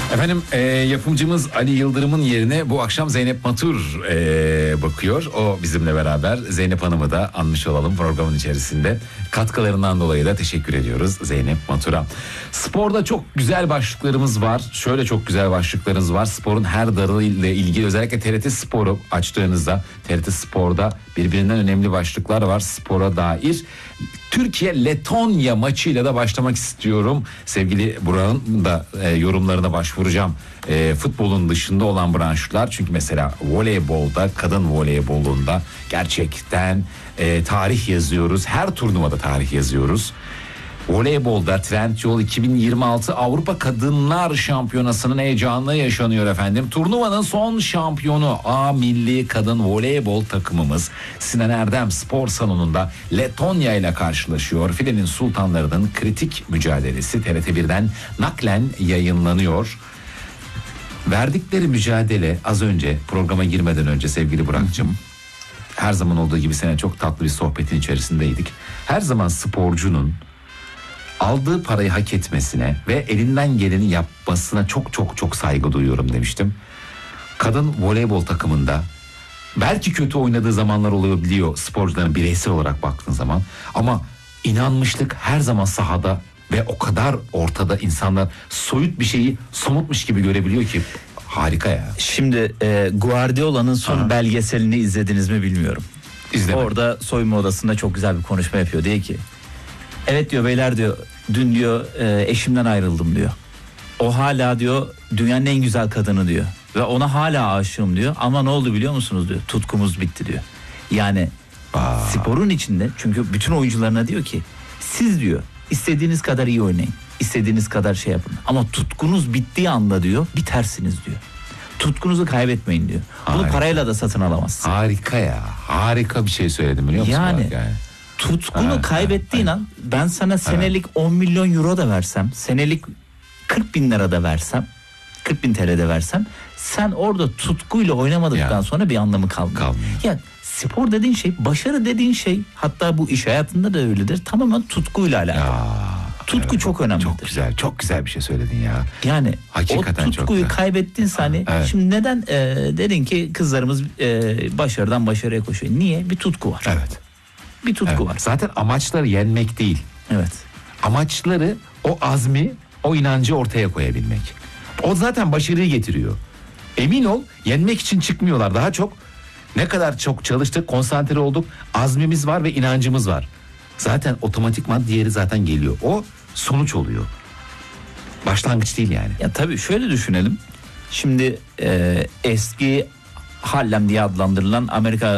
Efendim yapımcımız Ali Yıldırım'ın yerine bu akşam Zeynep Matur bakıyor. O bizimle beraber. Zeynep Hanım'ı da anmış olalım programın içerisinde. Katkılarından dolayı da teşekkür ediyoruz Zeynep Matur'a. Sporda çok güzel başlıklarımız var. Şöyle çok güzel başlıklarımız var. Sporun her dalıyla ilgili, özellikle TRT Spor'u açtığınızda TRT Spor'da birbirinden önemli başlıklar var spora dair. Türkiye-Letonya maçıyla da başlamak istiyorum. Sevgili Burak'ın da yorumlarına başvuracağım. Futbolun dışında olan branşlar. Çünkü mesela voleybolda, kadın voleybolunda gerçekten tarih yazıyoruz. Her turnuvada tarih yazıyoruz. Voleybolda Trendyol 2026 Avrupa Kadınlar Şampiyonası'nın heyecanı yaşanıyor efendim. Turnuvanın son şampiyonu A Milli Kadın Voleybol takımımız Sinan Erdem Spor Salonu'nda Letonya ile karşılaşıyor. Filenin Sultanları'nın kritik mücadelesi TRT1'den naklen yayınlanıyor. Verdikleri mücadele az önce programa girmeden önce sevgili Burak'cığım, her zaman olduğu gibi seninle çok tatlı bir sohbetin içerisindeydik. Her zaman sporcunun aldığı parayı hak etmesine ve elinden geleni yapmasına çok saygı duyuyorum demiştim. Kadın voleybol takımında belki kötü oynadığı zamanlar olabiliyor sporcuların bireysel olarak baktığın zaman, ama inanmışlık her zaman sahada ve o kadar ortada, insanlar soyut bir şeyi somutmuş gibi görebiliyor ki harika ya. Şimdi Guardiola'nın son belgeselini izlediniz mi bilmiyorum. İzlemedim. Orada soyunma odasında çok güzel bir konuşma yapıyor. Diyor ki, evet diyor beyler diyor, dün diyor eşimden ayrıldım diyor. O hala diyor dünyanın en güzel kadını diyor. Ve ona hala aşığım diyor. Ama ne oldu biliyor musunuz diyor, tutkumuz bitti diyor. Yani sporun içinde, çünkü bütün oyuncularına diyor ki, siz diyor istediğiniz kadar iyi oynayın, istediğiniz kadar şey yapın, ama tutkunuz bittiği anda diyor bitersiniz diyor. Tutkunuzu kaybetmeyin diyor. Bunu parayla da satın alamazsın. Harika ya, harika bir şey söyledim biliyor musun? Yani tutkunu kaybettiğin an, ben sana senelik 10 milyon euro da versem, senelik 40 bin lira da versem, 40 bin TL de versem, sen orada tutkuyla oynamadıktan sonra bir anlamı kalmıyor. Ya spor dediğin şey, başarı dediğin şey, hatta bu iş hayatında da öyledir, tamamen tutkuyla alakalı. Tutku çok önemlidir. Çok güzel bir şey söyledin ya. Yani hakikaten o tutkuyu kaybettin hani. Şimdi neden dedin ki kızlarımız başarıdan başarıya koşuyor? Niye? Bir tutku var. Evet. Bir tutku var. Zaten amaçları yenmek değil. Evet. Amaçları o azmi, o inancı ortaya koyabilmek. O zaten başarıyı getiriyor. Emin ol, yenmek için çıkmıyorlar. Daha çok ne kadar çok çalıştık, konsantre olduk, azmimiz var ve inancımız var. Zaten otomatikman diğeri zaten geliyor. O sonuç oluyor. Başlangıç değil yani. Ya tabii şöyle düşünelim. Şimdi eski Harlem diye adlandırılan Amerika